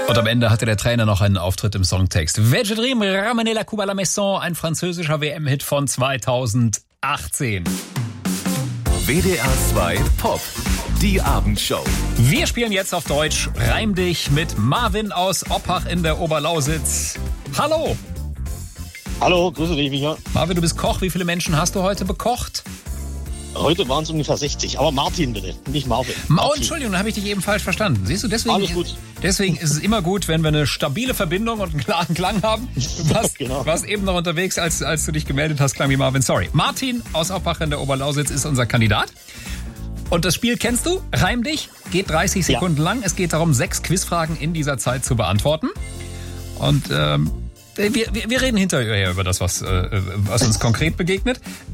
Und am Ende hatte der Trainer noch einen Auftritt im Songtext. Veg Dream, Ramenez la coupe à la maison, ein französischer WM-Hit von 2018. WDR 2 Pop, die Abendshow. Wir spielen jetzt auf Deutsch Reim dich mit Marvin aus Oppach in der Oberlausitz. Hallo! Hallo, grüße dich, Micha. Marvin, du bist Koch. Wie viele Menschen hast du heute bekocht? Heute waren es ungefähr 60, aber Martin bitte, nicht Marvin. Oh, Entschuldigung, da habe ich dich eben falsch verstanden. Siehst du, Alles gut. Deswegen ist es immer gut, wenn wir eine stabile Verbindung und einen klaren Klang haben. Du warst eben noch unterwegs, als du dich gemeldet hast, klang wie Marvin. Sorry. Martin aus Oppach in der Oberlausitz ist unser Kandidat. Und das Spiel kennst du? Reim dich. Geht 30 Sekunden lang. Es geht darum, 6 Quizfragen in dieser Zeit zu beantworten. Und wir reden hinterher über das, was uns konkret begegnet.